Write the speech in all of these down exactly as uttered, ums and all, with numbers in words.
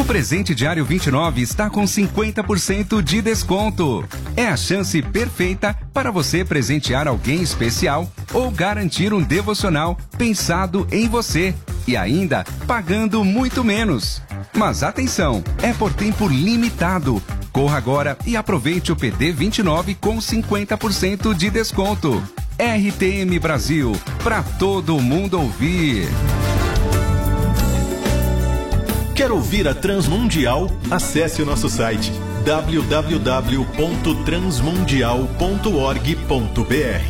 Presente Diário vinte e nove está com cinquenta por cento de desconto. É a chance perfeita para você presentear alguém especial ou garantir um devocional pensado em você e ainda pagando muito menos. Mas atenção, é por tempo limitado. Corra agora e aproveite o P D vinte e nove com cinquenta por cento de desconto. R T M Brasil, para todo mundo ouvir. Quer ouvir a Transmundial? Acesse o nosso site w w w ponto transmundial ponto org ponto b r.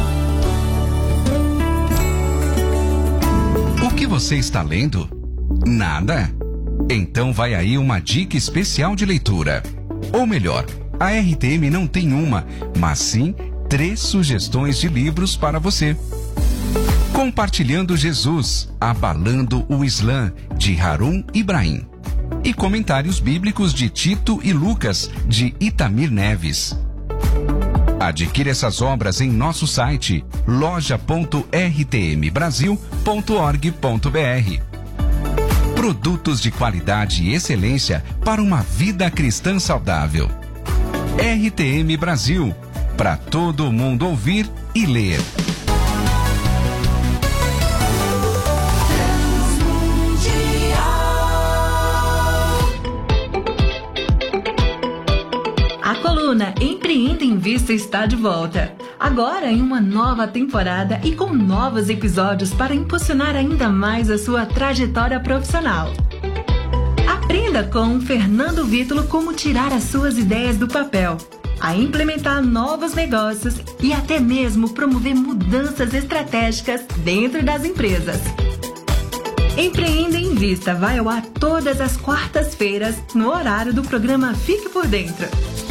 O que você está lendo? Nada? Então vai aí uma dica especial de leitura. Ou melhor, a R T M não tem uma, mas sim três sugestões de livros para você. Compartilhando Jesus, Abalando o Islã, de Harun Ibrahim. E Comentários Bíblicos de Tito e Lucas, de Itamir Neves. Adquira essas obras em nosso site loja ponto r t m brasil ponto org ponto b r. Produtos de qualidade e excelência para uma vida cristã saudável. R T M Brasil, para todo mundo ouvir e ler. A coluna Empreenda em Vista está de volta. Agora em uma nova temporada e com novos episódios para impulsionar ainda mais a sua trajetória profissional. Aprenda com Fernando Vítulo como tirar as suas ideias do papel, a implementar novos negócios e até mesmo promover mudanças estratégicas dentro das empresas. Empreenda em Vista vai ao ar todas as quartas-feiras no horário do programa Fique por Dentro.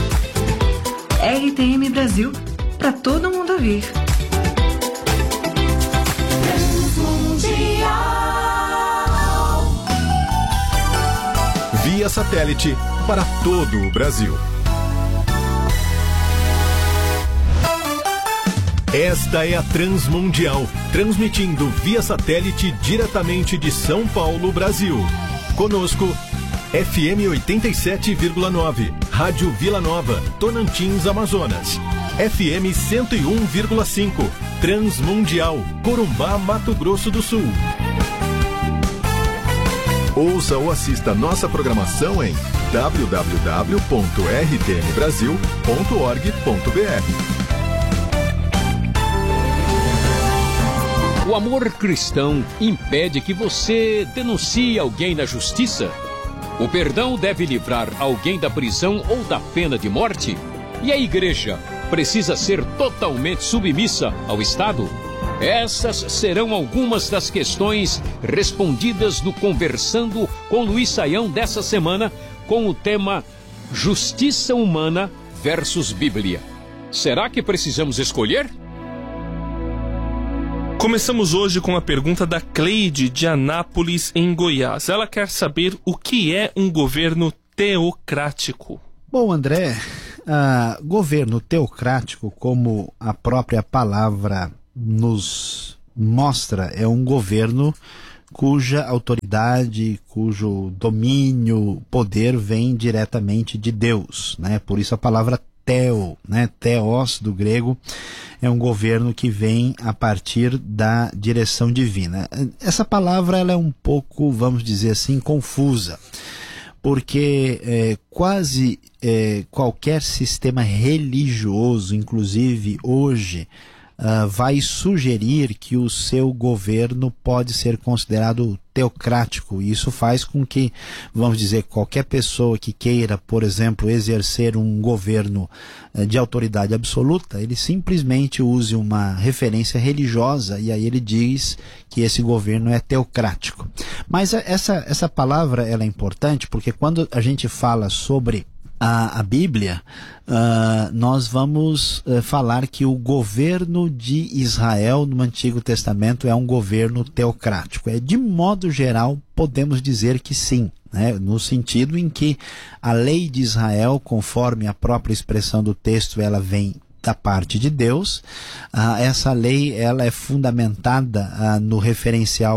R T M Brasil, para todo mundo ouvir. Via satélite para todo o Brasil. Esta é a Transmundial, transmitindo via satélite diretamente de São Paulo, Brasil. Conosco, F M oitenta e sete vírgula nove, Rádio Vila Nova, Tonantins, Amazonas. F M cento e um vírgula cinco, Transmundial, Corumbá, Mato Grosso do Sul. Ouça ou assista nossa programação em w w w ponto r t m brasil ponto org ponto b r. O amor cristão impede que você denuncie alguém na justiça? O perdão deve livrar alguém da prisão ou da pena de morte? E a igreja precisa ser totalmente submissa ao Estado? Essas serão algumas das questões respondidas no Conversando com Luiz Saião dessa semana, com o tema Justiça Humana versus Bíblia. Será que precisamos escolher? Começamos hoje com a pergunta da Cleide de Anápolis, em Goiás. Ela quer saber o que é um governo teocrático. Bom, André, uh, governo teocrático, como a própria palavra nos mostra, é um governo cuja autoridade, cujo domínio, poder vem diretamente de Deus, né? Por isso a palavra Teo, né? Theos do grego, é um governo que vem a partir da direção divina. Essa palavra ela é um pouco, vamos dizer assim, confusa, porque é, quase é, qualquer sistema religioso, inclusive hoje, Uh, vai sugerir que o seu governo pode ser considerado teocrático. E isso faz com que, vamos dizer, qualquer pessoa que queira, por exemplo, exercer um governo uh, de autoridade absoluta, ele simplesmente use uma referência religiosa e aí ele diz que esse governo é teocrático. Mas essa, essa palavra ela é importante porque quando a gente fala sobre A, a Bíblia, uh, nós vamos uh, falar que o governo de Israel no Antigo Testamento é um governo teocrático. É, de modo geral, podemos dizer que sim, né? No sentido em que a lei de Israel, conforme a própria expressão do texto, ela vem da parte de Deus. Uh, essa lei ela é fundamentada uh, no referencial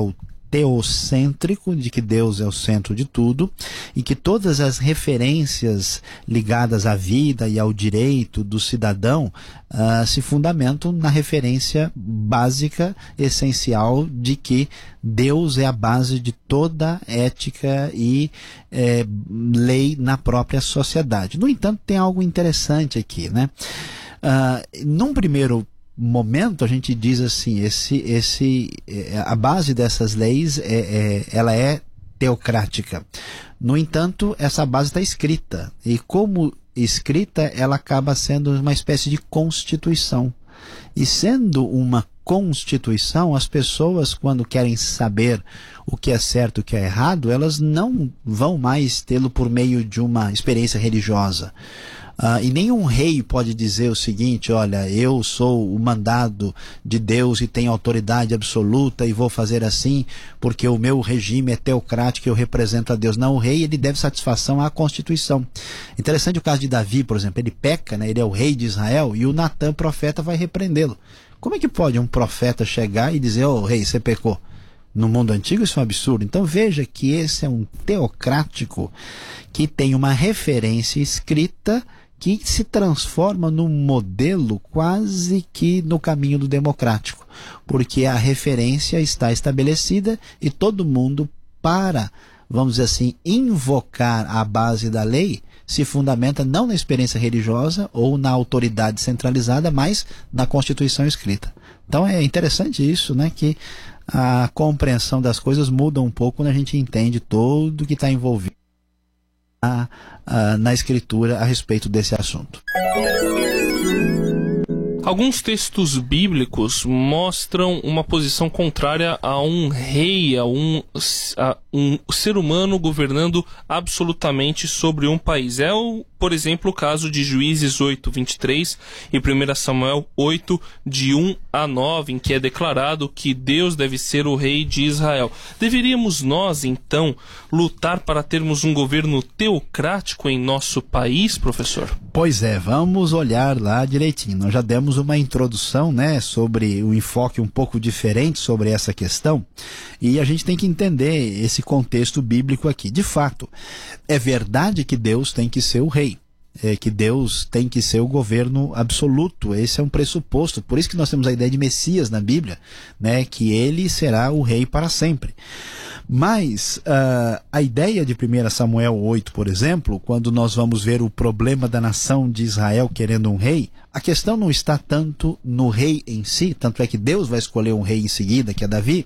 teocêntrico, de que Deus é o centro de tudo, e que todas as referências ligadas à vida e ao direito do cidadão uh, se fundamentam na referência básica, essencial, de que Deus é a base de toda ética e eh, lei na própria sociedade. No entanto, tem algo interessante aqui, né? Uh, num primeiro momento a gente diz assim, esse, esse, a base dessas leis é, é, ela é teocrática. No entanto, essa base está escrita, e como escrita ela acaba sendo uma espécie de constituição, e sendo uma constituição, as pessoas, quando querem saber o que é certo e o que é errado, elas não vão mais tê-lo por meio de uma experiência religiosa. Uh, e nenhum rei pode dizer o seguinte: olha, eu sou o mandado de Deus e tenho autoridade absoluta e vou fazer assim porque o meu regime é teocrático e eu represento a Deus. Não, o rei ele deve satisfação à Constituição. Interessante o caso de Davi, por exemplo. Ele peca, né? Ele é o rei de Israel, e o Natã, profeta, vai repreendê-lo. Como é que pode um profeta chegar e dizer: ô rei, você pecou? No mundo antigo isso é um absurdo. Então veja que esse é um teocrático que tem uma referência escrita que se transforma num modelo quase que no caminho do democrático, porque a referência está estabelecida e todo mundo, para, vamos dizer assim, invocar a base da lei, se fundamenta não na experiência religiosa ou na autoridade centralizada, mas na Constituição escrita. Então é interessante isso, né, que a compreensão das coisas muda um pouco quando a gente entende todo o que está envolvido A, a, na escritura a respeito desse assunto. Alguns textos bíblicos mostram uma posição contrária a um rei, a um, a um ser humano governando absolutamente sobre um país. É, o, por exemplo, o caso de Juízes oito, vinte e três e primeiro Samuel oito, de um a nove, em que é declarado que Deus deve ser o rei de Israel. Deveríamos nós, então, lutar para termos um governo teocrático em nosso país, professor? Pois é, vamos olhar lá direitinho. Nós já demos uma introdução, né, sobre o enfoque um pouco diferente sobre essa questão, e a gente tem que entender esse contexto bíblico aqui. De fato, é verdade que Deus tem que ser o rei, é que Deus tem que ser o governo absoluto. Esse é um pressuposto. Por isso que nós temos a ideia de Messias na Bíblia, né, que ele será o rei para sempre. Mas uh, a ideia de primeiro Samuel oito, por exemplo, quando nós vamos ver o problema da nação de Israel querendo um rei, a questão não está tanto no rei em si, tanto é que Deus vai escolher um rei em seguida, que é Davi,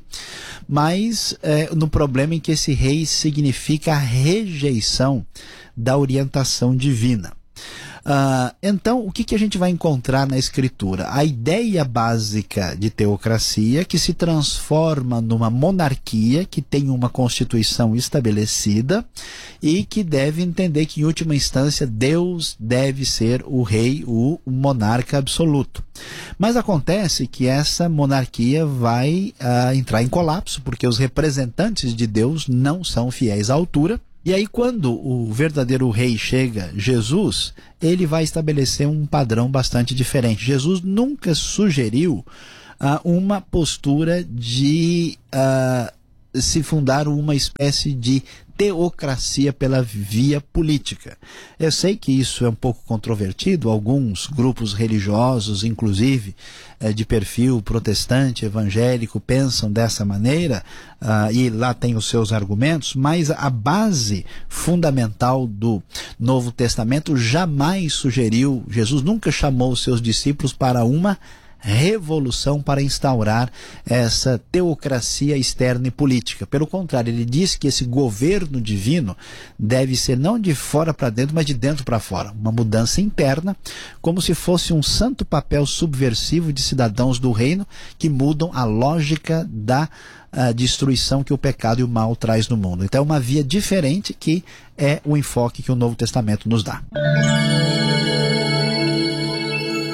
mas uh, no problema em que esse rei significa a rejeição da orientação divina. Uh, então, o que, que a gente vai encontrar na Escritura? A ideia básica de teocracia, que se transforma numa monarquia que tem uma constituição estabelecida e que deve entender que, em última instância, Deus deve ser o rei, o monarca absoluto. Mas acontece que essa monarquia vai uh, entrar em colapso, porque os representantes de Deus não são fiéis à altura. E aí, quando o verdadeiro rei chega, Jesus, ele vai estabelecer um padrão bastante diferente. Jesus nunca sugeriu uh, uma postura de uh, se fundar uma espécie de teocracia pela via política. Eu sei que isso é um pouco controvertido, alguns grupos religiosos, inclusive eh, de perfil protestante, evangélico, pensam dessa maneira, uh, e lá tem os seus argumentos, mas a base fundamental do Novo Testamento jamais sugeriu, Jesus nunca chamou os seus discípulos para uma revolução para instaurar essa teocracia externa e política. Pelo contrário, ele diz que esse governo divino deve ser não de fora para dentro, mas de dentro para fora. Uma mudança interna, como se fosse um santo papel subversivo de cidadãos do reino que mudam a lógica da uh, destruição que o pecado e o mal traz no mundo. Então é uma via diferente que é o enfoque que o Novo Testamento nos dá.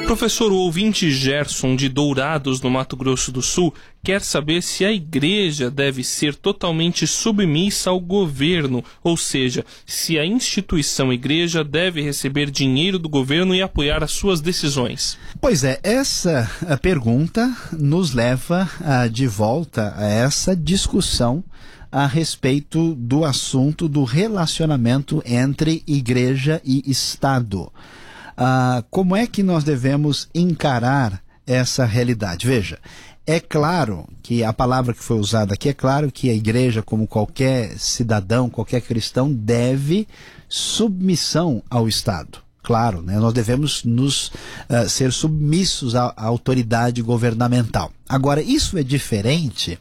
Professor, o ouvinte Gerson de Dourados, no Mato Grosso do Sul, quer saber se a igreja deve ser totalmente submissa ao governo, ou seja, se a instituição igreja deve receber dinheiro do governo e apoiar as suas decisões. Pois é, essa pergunta nos leva uh, de volta a essa discussão a respeito do assunto do relacionamento entre igreja e Estado. Ah, como é que nós devemos encarar essa realidade? Veja, é claro que a palavra que foi usada aqui, é claro que a igreja, como qualquer cidadão, qualquer cristão, deve submissão ao Estado. Claro, né? Nós devemos nos uh, ser submissos à, à autoridade governamental. Agora, isso é diferente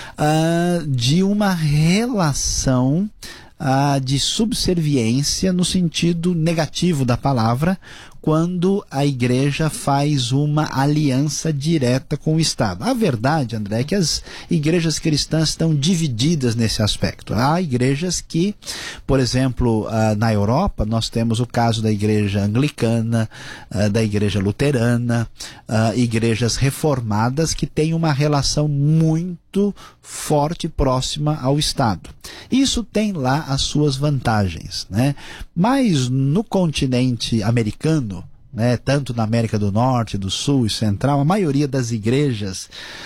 uh, de uma relação uh, de subserviência no sentido negativo da palavra, quando a igreja faz uma aliança direta com o Estado. A verdade, André, é que as igrejas cristãs estão divididas nesse aspecto. Há igrejas que, por exemplo, uh, na Europa, nós temos o caso da igreja anglicana, uh, da igreja luterana, uh, igrejas reformadas que têm uma relação muito forte e próxima ao Estado. Isso tem lá as suas vantagens, né? Mas no continente americano, né, tanto na América do Norte, do Sul e Central, a maioria das igrejas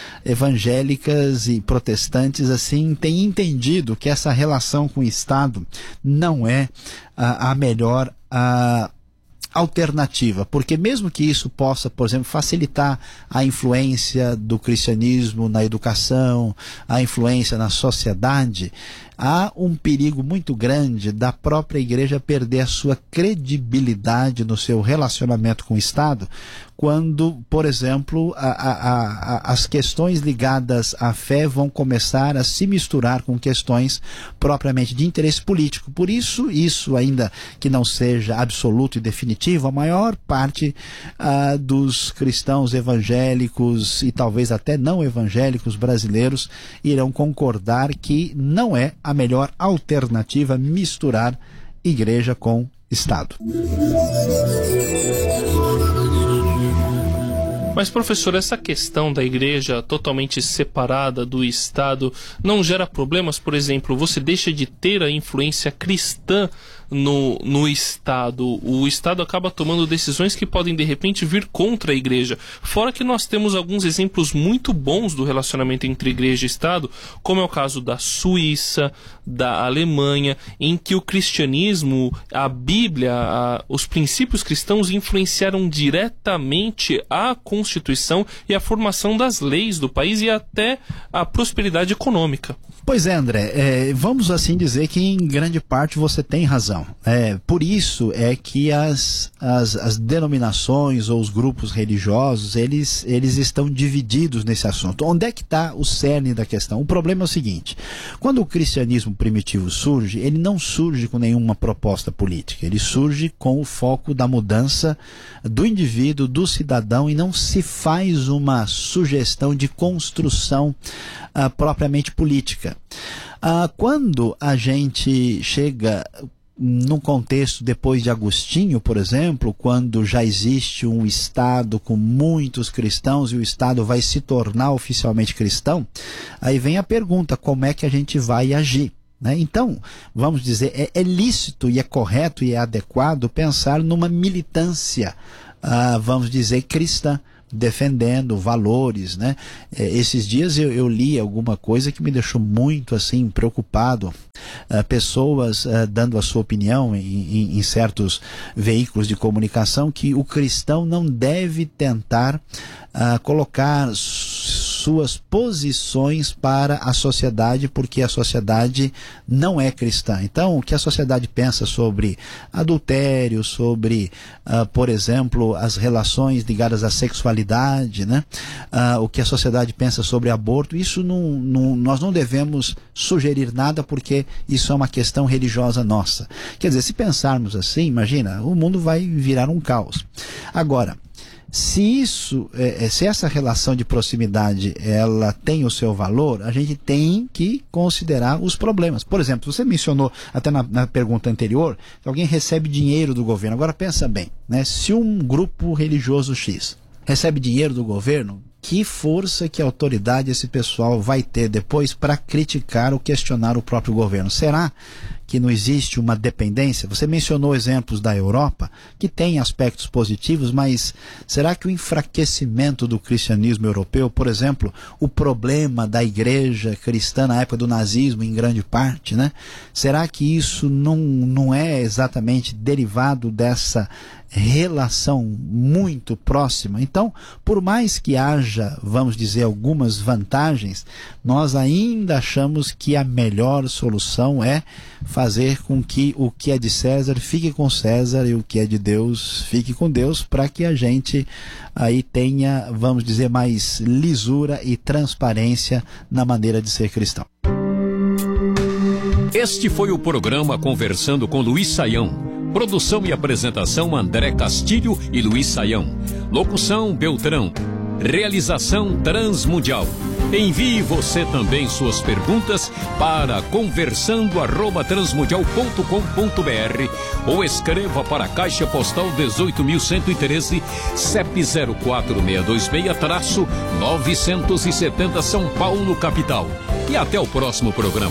evangélicas e protestantes assim tem entendido que essa relação com o Estado não é a, a melhor a, alternativa, porque mesmo que isso possa, por exemplo, facilitar a influência do cristianismo na educação, a influência na sociedade, há um perigo muito grande da própria igreja perder a sua credibilidade no seu relacionamento com o Estado, quando, por exemplo, a, a, a, as questões ligadas à fé vão começar a se misturar com questões propriamente de interesse político. Por isso, isso ainda que não seja absoluto e definitivo, a maior parte ah, dos cristãos evangélicos e talvez até não evangélicos brasileiros irão concordar que não é a melhor alternativa misturar igreja com Estado. Mas, professor, essa questão da igreja totalmente separada do Estado não gera problemas? Por exemplo, você deixa de ter a influência cristã no, no Estado. O Estado acaba tomando decisões que podem, de repente, vir contra a igreja. Fora que nós temos alguns exemplos muito bons do relacionamento entre igreja e Estado, como é o caso da Suíça, da Alemanha, em que o cristianismo, a Bíblia, a, os princípios cristãos influenciaram diretamente a Constituição e a formação das leis do país e até a prosperidade econômica. Pois é, André, é, vamos assim dizer que em grande parte você tem razão. É, por isso é que as, as, as denominações ou os grupos religiosos, eles, eles estão divididos nesse assunto. Onde é que está o cerne da questão? O problema é o seguinte: quando o cristianismo primitivo surge, ele não surge com nenhuma proposta política, ele surge com o foco da mudança do indivíduo, do cidadão, e não se faz uma sugestão de construção uh, propriamente política. Uh, quando a gente chega num contexto depois de Agostinho, por exemplo, quando já existe um Estado com muitos cristãos e o Estado vai se tornar oficialmente cristão, aí vem a pergunta: como é que a gente vai agir? Né? Então, vamos dizer, é, é lícito e é correto e é adequado pensar numa militância, uh, vamos dizer, cristã, defendendo valores, né? Esses dias eu, eu li alguma coisa que me deixou muito assim preocupado. Uh, pessoas uh, dando a sua opinião em, em, em certos veículos de comunicação que o cristão não deve tentar uh, colocar suas posições para a sociedade, porque a sociedade não é cristã. Então, o que a sociedade pensa sobre adultério, sobre, uh, por exemplo, as relações ligadas à sexualidade, né? Uh, o que a sociedade pensa sobre aborto, isso não, não, nós não devemos sugerir nada, porque isso é uma questão religiosa nossa. Quer dizer, se pensarmos assim, imagina, o mundo vai virar um caos. Agora, Se isso, é, se essa relação de proximidade ela tem o seu valor, a gente tem que considerar os problemas. Por exemplo, você mencionou até na, na pergunta anterior que alguém recebe dinheiro do governo. Agora pensa bem, né? Se um grupo religioso X recebe dinheiro do governo, que força, que autoridade esse pessoal vai ter depois para criticar ou questionar o próprio governo? Será que não existe uma dependência? Você mencionou exemplos da Europa, que tem aspectos positivos, mas será que o enfraquecimento do cristianismo europeu, por exemplo, o problema da igreja cristã na época do nazismo, em grande parte, né? Será que isso não, não é exatamente derivado dessa relação muito próxima? Então, por mais que haja, vamos dizer, algumas vantagens, nós ainda achamos que a melhor solução é fazer com que o que é de César fique com César e o que é de Deus fique com Deus, para que a gente aí tenha, vamos dizer, mais lisura e transparência na maneira de ser cristão. Este foi o programa Conversando com Luiz Saião. Produção e apresentação André Castilho e Luiz Saião. Locução Beltrão. Realização Transmundial. Envie você também suas perguntas para conversando arroba transmundial ponto com ponto br ou escreva para a Caixa Postal dezoito mil cento e treze, C E P zero quatro seis dois seis, novecentos e setenta São Paulo, capital. E até o próximo programa.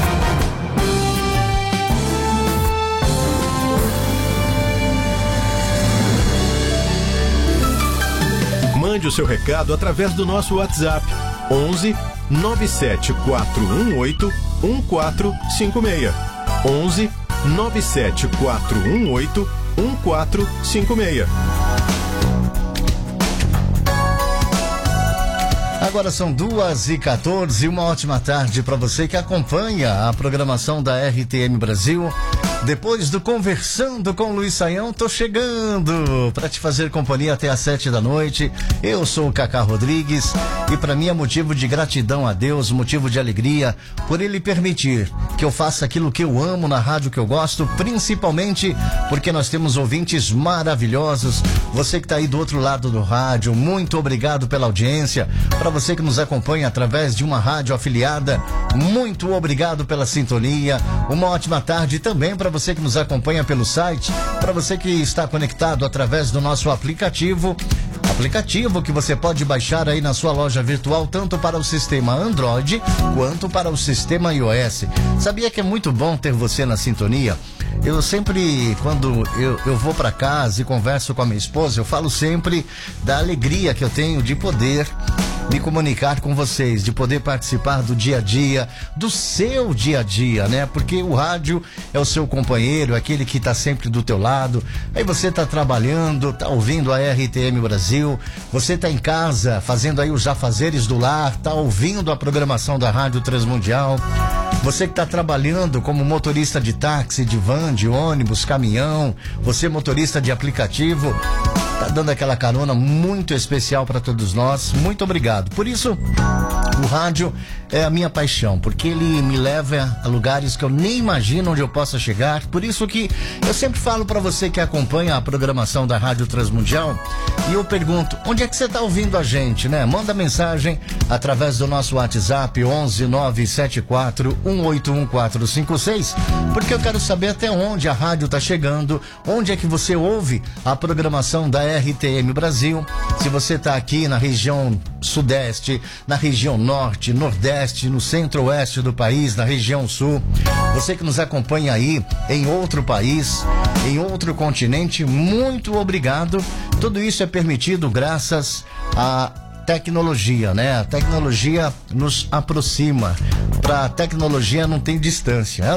Mande o seu recado através do nosso WhatsApp onze nove sete quatro um oito um quatro cinco seis. onze nove sete quatro um oito um quatro cinco seis. Agora são duas e quatorze, uma ótima tarde para você que acompanha a programação da R T M Brasil. Depois do Conversando com Luiz Saião, tô chegando para te fazer companhia até às sete da noite. Eu sou o Cacá Rodrigues e para mim é motivo de gratidão a Deus, motivo de alegria por Ele permitir que eu faça aquilo que eu amo na rádio que eu gosto, principalmente porque nós temos ouvintes maravilhosos. Você que tá aí do outro lado do rádio, muito obrigado pela audiência. Para você que nos acompanha através de uma rádio afiliada, muito obrigado pela sintonia. Uma ótima tarde também para você que nos acompanha pelo site, para você que está conectado através do nosso aplicativo, aplicativo que você pode baixar aí na sua loja virtual, tanto para o sistema Android quanto para o sistema iOS. Sabia que é muito bom ter você na sintonia? Eu sempre, quando eu, eu vou para casa e converso com a minha esposa, eu falo sempre da alegria que eu tenho de poder me comunicar com vocês, de poder participar do dia a dia, do seu dia a dia, né? Porque o rádio é o seu companheiro, aquele que tá sempre do teu lado. Aí você tá trabalhando, tá ouvindo a R T M Brasil, você tá em casa fazendo aí os afazeres do lar, tá ouvindo a programação da Rádio Transmundial. Você que tá trabalhando como motorista de táxi, de van, de ônibus, caminhão, você motorista de aplicativo, tá dando aquela carona muito especial para todos nós. Muito obrigado. Por isso, o rádio é a minha paixão, porque ele me leva a lugares que eu nem imagino onde eu possa chegar. Por isso que eu sempre falo para você que acompanha a programação da Rádio Transmundial, e eu pergunto, onde é que você tá ouvindo a gente, né? Manda mensagem através do nosso WhatsApp onze nove sete quatro um oito um quatro cinco seis, porque eu quero saber até onde a rádio tá chegando, onde é que você ouve a programação da R T M Brasil. Se você tá aqui na região sudeste, na região norte, nordeste, no centro-oeste do país, na região sul, você que nos acompanha aí em outro país, em outro continente, muito obrigado. Tudo isso é permitido graças a tecnologia, né? A tecnologia nos aproxima. Para a tecnologia não tem distância.